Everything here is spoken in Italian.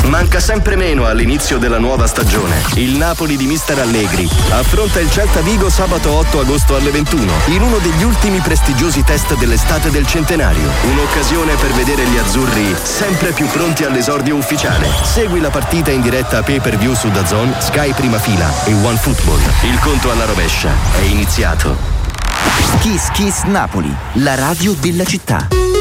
Manca sempre meno all'inizio della nuova stagione. Il Napoli di Mister Allegri affronta il Celta Vigo sabato 8 agosto alle 21 in uno degli ultimi prestigiosi test dell'estate del centenario. Un'occasione per vedere gli azzurri sempre più pronti all'esordio ufficiale. Segui la partita in diretta pay-per-view su DAZN, Sky Prima Fila e OneFootball. Il conto alla rovescia è iniziato. Kiss Kiss Napoli, la radio della città.